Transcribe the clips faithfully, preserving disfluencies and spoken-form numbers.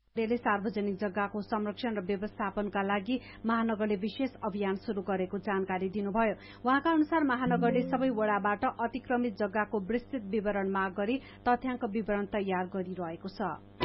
सार्वजनिक जग्गाको संरक्षण र व्यवस्थापनका लागि महानगरले विशेष अभियान शुरू गरेको जानकारी दिनुभयो। उहाँका अनुसार महानगरले सबै वडाबाट अतिक्रमित जग्गाको विस्तृत विवरण माग गरी तथ्याङ्क विवरण तयार गरिरहेको छ।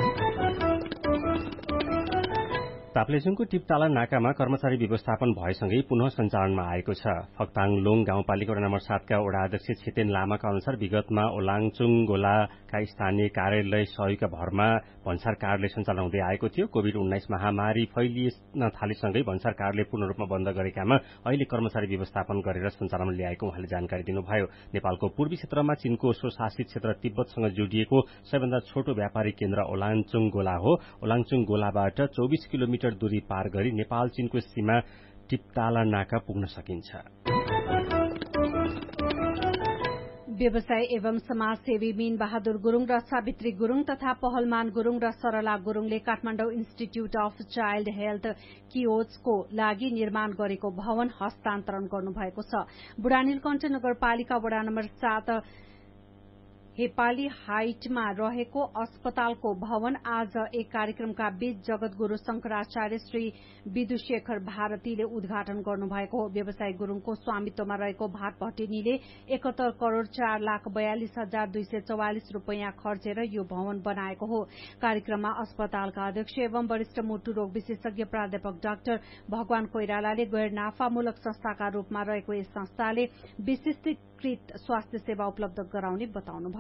ताप्लेजुङको टिपताला नाकामा कर्मचारी व्यवस्थापन भएसँगै पुनः सञ्चालनमा आएको छ। फक्ताङ लोङ गाउँपालिका वडा नम्बर सातका वडा अध्यक्ष छेतेन लामाका अनुसार विगतमा ओलाङचुङ गोलाका स्थानीय कार्यालय सहयोगका भरमा भन्सार कार्यालय सञ्चालन हुँदै आएको थियो। कोविड उन्नाइस महामारी फैलिन थालेसँगै भन्सार कार्यालय पूर्ण रूपमा बन्द गरेकामा अहिले कर्मचारी व्यवस्थापन गरेर सञ्चालनमा ल्याएको उहाँले जानकारी दिनुभयो। नेपालको पूर्वी क्षेत्रमा चीनको स्वशासित क्षेत्र तिब्बतसँग जोडिएको सबैभन्दा छोटो व्यापारिक केन्द्र ओलाङचुङ गोला हो। ओलाङचुङ गोलाबाट चौबिस किलोमिटर दूरी पार गरी नेपाल चीनको सीमा टिपताला नाका पुग्न सकिन्छ। व्यवसाय एवं समाजसेवी मीन बहादुर गुरूङ र सावित्री गुरूङ तथा पहलमान गुरूङ र सरला गुरूङले Kathmandu institute of child health किओजको लागि निर्माण गरेको भवन हस्तान्तरण गर्नुभएको छ। बुढानीलकण्ठ नगरपालिका वडा नम्बर सात हेपाली हाइटमा रहेको अस्पतालको भवन आज एक कार्यक्रमका बीच जगतगुरू शंकराचार्य श्री विदुशेखर भारतीले उद्घाटन गर्नुभएको हो। व्यवसाय गुरूङको स्वामित्वमा रहेको भाट भट्टेनीले एकहत्तर करोड़ चार लाख बयालिस हजार दुई सय चौवालिस रूपियाँ खर्चेर यो भवन बनाएको हो। कार्यक्रममा अस्पतालका अध्यक्ष एवं वरिष्ठ मुटु रोग विशेषज्ञ प्राध्यापक डाक्टर भगवान कोइरालाले गैर नाफामूलक संस्थाका रूपमा रहेको यस संस्थाले विशिष्टीकृत स्वास्थ्य सेवा उपलब्ध गराउने बताउनुभयो।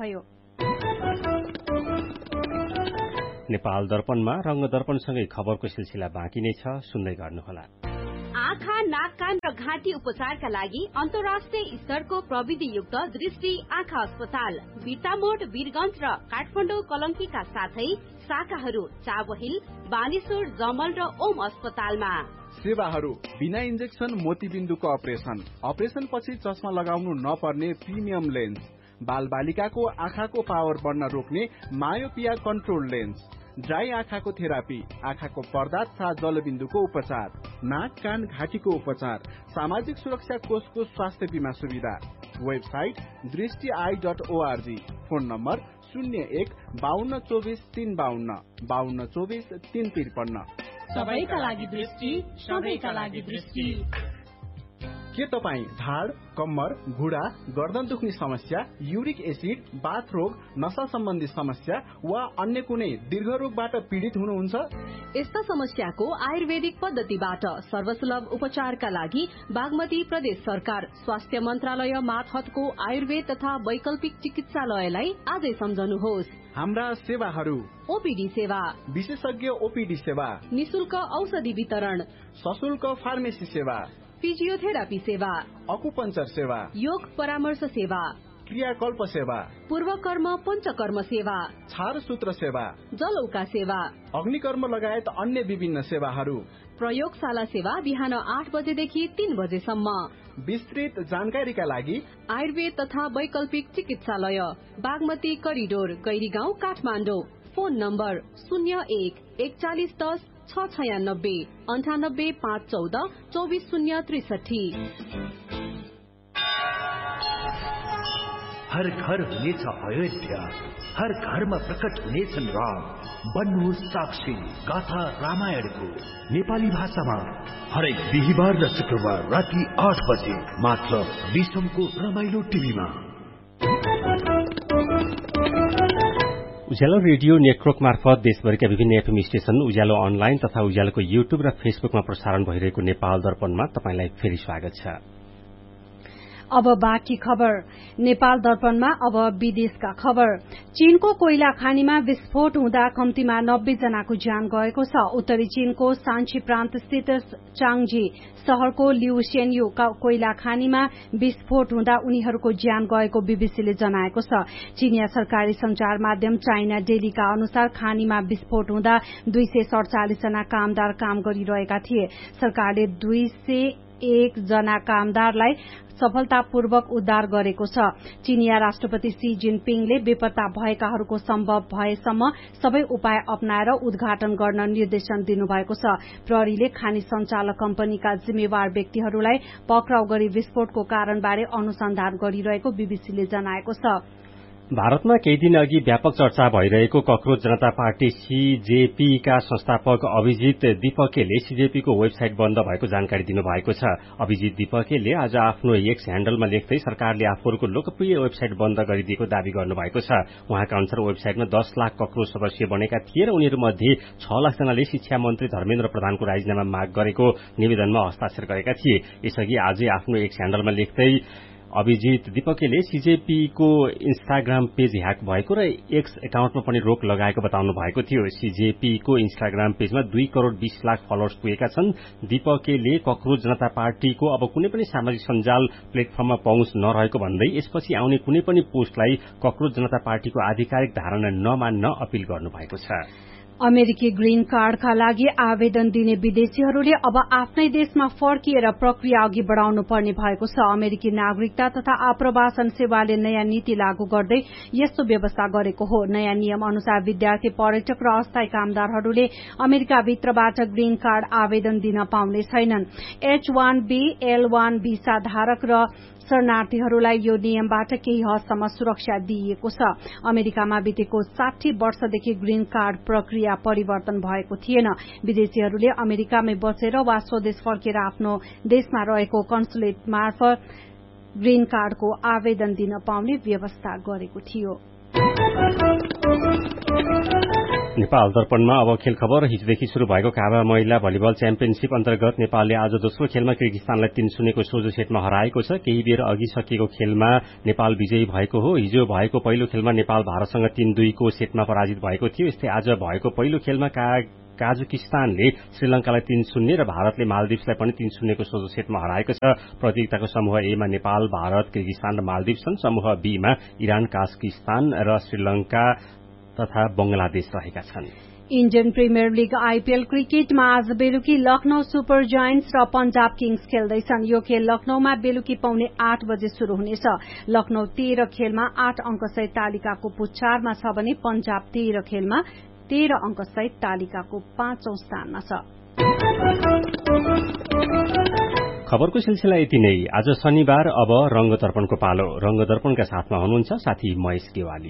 नेपाल दर्पणमा रंग दर्पणसँगै खबरको सिलसिला बाँकी नै छ, सुन्दै गर्नुहोला। आँखा, नाक, कान र घाँटी उपचारका लागि अन्तर्राष्ट्रिय स्तरको प्रविधियुक्त दृष्टि आँखा अस्पताल बिर्तामोड, वीरगंज र काठमाडौँ कलंकीका साथै शाखाहरू चाबहिल, बानेश्वर, जमल र ओम अस्पतालमा। सेवाहरू बिना इन्जेक्सन मोतीबिन्दुको अपरेसन, अपरेसन पछि चस्मा लगाउनु नपर्ने प्रिमियम लेन्स, बाल बालिकाको आँखाको पावर बढ्न रोक्ने मायोपिया कन्ट्रोल लेन्स, ड्राई आँखाको थेरापी, आँखाको पर्दा तथा जलबिन्दुको उपचार, नाक, कान, घाँटीको उपचार, सामाजिक सुरक्षा कोषको स्वास्थ्य बीमा सुविधा। वेबसाइट दृष्टि I dot ORG. Phone number शून्य एक बाहन्न चौबिस तीन बाहन्न बाहन्न चौबिस तीन त्रिपन्न। सबैका लागि दृष्टि, सबैका लागि दृष्टि। के तपाईँ ढाड, कम्मर, घुँडा, गर्दन दुख्ने समस्या, युरिक एसिड, बाथ रोग, नशा सम्बन्धी समस्या वा अन्य कुनै दीर्घ रोगबाट पीड़ित हुनुहुन्छ? यस्ता समस्याको आयुर्वेदिक पद्धतिबाट सर्वसुलभ उपचारका लागि बागमती प्रदेश सरकार स्वास्थ्य मन्त्रालय मातहतको आयुर्वेद तथा वैकल्पिक चिकित्सालयलाई आजै सम्झनुहोस्। हाम्रा सेवाहरू: ओपीडी सेवा, विशेषज्ञ ओपीडी सेवा, निशुल्क औषधि वितरण, सशुल्क फार्मेसी सेवा, फिजियोथेरापी सेवा, अकुपञ्चर सेवा, योग परामर्श सेवा, क्रियाकल्प सेवा, पूर्वकर्म पञ्चकर्म सेवा, छारसूत्र सेवा, जलौका सेवा, अग्निकर्म लगायत अन्य विभिन्न सेवाहरू। प्रयोगशाला सेवा बिहान आठ बजेदेखि तीन बजेसम्म। विस्तृत जानकारीका लागि आयुर्वेद तथा वैकल्पिक चिकित्सालय Bagmati corridor, Gairigaun, Kathmandu. Phone number शून्य एक एकचालिस दस छ छयानब्बे अन्ठानब्बे पाँच चौध चौबिस शून्य त्रिसठी। हर घर हुनेछ अयोध्या, हर घरमा प्रकट हुनेछन् राम। बन्नुहोस् साक्षी गाथा रामायणको नेपाली भाषामा हरेक बिहिबार र शुक्रबार राति आठ बजे मात्र विश्वको रमाइलो टिभीमा। उज्यालो रेडियो नेटवर्क मार्फत देशभरिका विभिन्न एफएम स्टेशन, उज्यालो अनलाइन तथा उज्यालोको युट्युब र फेसबुकमा प्रसारण भइरहेको नेपाल दर्पणमा तपाईंलाई फेरि स्वागत छ। अब बाँकी खबर। नेपाल दर्पणमा अब विदेशका खबर। चीनको कोइला खानीमा विस्फोट हुँदा कम्तीमा नब्बे जनाको ज्यान गएको छ। उत्तरी चीनको सान्ची प्रान्त स्थित चाङजी शहरको लिउसेन्यू कोइला खानीमा विस्फोट हुँदा उनीहरूको ज्यान गएको बीबीसीले जनाएको छ। चीनिया सरकारी संचार माध्यम चाइना डेलीका अनुसार खानीमा विस्फोट हुँदा दुई सय सड़चालिस जना कामदार काम गरिरहेका थिए। सरकारले दुई सय एक जना कामदारलाई सफलतापूर्वक उद्धार गरेको छ। चीनिया राष्ट्रपति सी जिनपिङले बेपत्ता भएकाहरूको सम्भव भएसम्म सबै उपाय अपनाएर उद्घाटन गर्न निर्देशन दिनुभएको छ। प्रहरीले खानी संचालक कम्पनीका जिम्मेवार व्यक्तिहरूलाई पक्राउ गरी विस्फोटको कारणबारे अनुसन्धान गरिरहेको बीबीसीले जनाएको छ। भारतमा केही दिन अघि व्यापक चर्चा भइरहेको कक्रोच जनता पार्टी सीजेपीका संस्थापक अभिजित दीपकेले सीजेपीको वेबसाइट बन्द भएको जानकारी दिनुभएको छ। अभिजित दीपकेले आज आफ्नो एक्स ह्याण्डलमा लेख्दै सरकारले आफूहरूको लोकप्रिय वेबसाइट बन्द गरिदिएको दावी गर्नुभएको छ। उहाँका अनुसार वेबसाइटमा दस लाख कक्रोच सदस्य बनेका थिए र उनीहरूमध्ये छ लाखजनाले शिक्षा मन्त्री धर्मेन्द्र प्रधानको राजीनामा माग गरेको निवेदनमा हस्ताक्षर गरेका थिए। यसअघि आजै आफ्नो एक्स ह्याण्डलमा लेख्दै अभिजित दीपकेले सीजेपीको इन्स्टाग्राम पेज ह्याक भएको र एक्स एकाउन्टमा पनि रोक लगाएको बताउनु भएको थियो। सीजेपीको इन्स्टाग्राम पेजमा दुई करोड़ बीस लाख फलोअर्स पुगेका छन्। दीपकेले कक्रोच जनता पार्टीको अब कुनै पनि सामाजिक सञ्जाल प्लेटफर्ममा पहुँच नरहेको भन्दै यसपछि आउने कुनै पनि पोस्टलाई कक्रोच जनता पार्टीको आधिकारिक धारणा नमान्न अपील गर्नुभएको छ। अमेरिकी ग्रीन कार्डका लागि आवेदन दिने विदेशीहरूले अब आफ्नै देशमा फर्किएर प्रक्रिया अघि बढ़ाउनु पर्ने भएको छ। अमेरिकी नागरिकता तथा आप्रवासन सेवाले नयाँ नीति लागू गर्दै यस्तो व्यवस्था गरेको हो। नयाँ नियम अनुसार विद्यार्थी, पर्यटक र अस्थायी कामदारहरूले अमेरिकाभित्रबाट ग्रीन कार्ड आवेदन दिन पाउने छैनन्। H want be, L one visa धारक र शरणार्थीहरूलाई यो नियमबाट केही हदसम्म सुरक्षा दिइएको छ। अमेरिकामा बितेको साठी वर्षदेखि ग्रीन कार्ड प्रक्रिया परिवर्तन भएको थिएन। विदेशीहरूले अमेरिकामै बसेर वा स्वदेश फर्केर आफ्नो देशमा रहेको कन्सुलेट मार्फत ग्रीन कार्डको आवेदन दिन पाउने व्यवस्था गरेको थियो। नेपाल दर्पणमा अब खेल खबर। हिजोदेखि शुरू भएको काभा महिला भलिबल च्याम्पियनशीप अन्तर्गत नेपालले आज दोस्रो खेलमा किर्गिस्तानलाई तीन शून्यको सोझो सेटमा हराएको छ। केही बेर अघि सकिएको खेलमा नेपाल विजयी भएको हो। हिजो भएको पहिलो खेलमा नेपाल भारतसँग तीन दुईको सेटमा पराजित भएको थियो। यस्तै आज भएको पहिलो खेलमा का काजाकिस्तानले श्रीलंकालाई तीन शून्य र भारतले मालदिप्सलाई पनि तीन शून्यको सोझो सेटमा हराएको छ। प्रतियोगिताको समूह ए मा नेपाल, भारत, किर्गिस्तान र मालदिप्स छन्। समूह बी मा इरान, काजाकिस्तान र श्रीलंका तथा बंगलादेश रहेका छन्। इण्डियन प्रिमियर लीग आईपीएल क्रिकेटमा आज बेलुकी लखनऊ सुपर जायन्ट्स र पंजाब किङ्स खेल्दैछन्। यो खेल लखनऊमा बेलुकी पौने आठ बजे शुरू हुनेछ। लखनऊ तेह्र खेलमा आठ अंक सहित तालिकाको पुच्छारमा छ भने पंजाब तेह्र खेलमा तेह्र अंक सहित तालिकाको पाँचौं स्थानमा छ। खबरको सिलसिला यति नै। आज शनिबार अब रंगदर्पणको पालो। रंगदर्पणका साथमा हुनुहुन्छ साथी महेश गेवाली।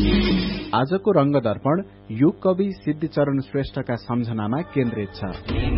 आजको रंगदर्पण युग कवि सिद्धिचरण श्रेष्ठका सम्झनामा केन्द्रित छ।